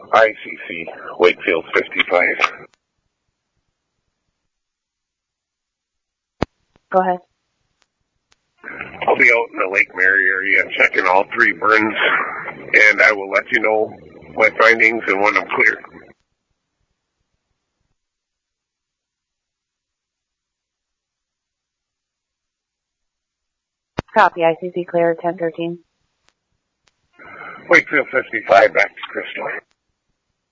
ICC, Wakefield 55. Go ahead. I'll be out in the Lake Mary area checking all 3 burns, and I will let you know my findings and when I'm clear. Copy, ICC clear, 1013. Wakefield 55, back to Crystal.